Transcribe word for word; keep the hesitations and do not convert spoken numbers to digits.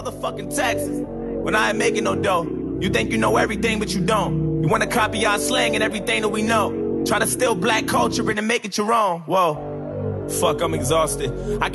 motherfucking taxes when I ain't making no dough. You think you know everything, but you don't. You wanna copy our slang and everything that we know. Try to steal black culture and make it your own. Whoa. Fuck, I'm exhausted. I